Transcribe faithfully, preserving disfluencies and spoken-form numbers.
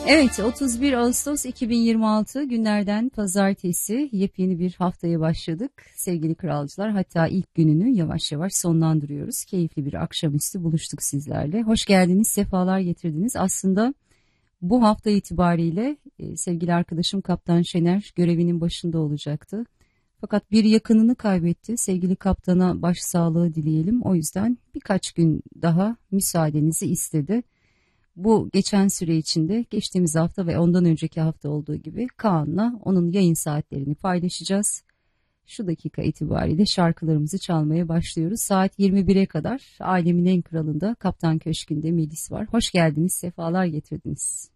Evet, otuz bir Ağustos iki bin yirmi altı günlerden pazartesi, yepyeni bir haftaya başladık sevgili kralcılar. Hatta ilk gününü yavaş yavaş sonlandırıyoruz. Keyifli bir akşamüstü buluştuk sizlerle. Hoş geldiniz, sefalar getirdiniz. Aslında bu hafta itibariyle e, sevgili arkadaşım Kaptan Şener görevinin başında olacaktı. Fakat bir yakınını kaybetti. Sevgili kaptana başsağlığı dileyelim. O yüzden birkaç gün daha müsaadenizi istedi. Bu geçen süre içinde geçtiğimiz hafta ve ondan önceki hafta olduğu gibi Kaan'la onun yayın saatlerini paylaşacağız. Şu dakika itibariyle şarkılarımızı çalmaya başlıyoruz. Saat yirmi bire kadar Alemin En Kralı'nda Kaptan Köşkü'nde Melis var. Hoş geldiniz, sefalar getirdiniz.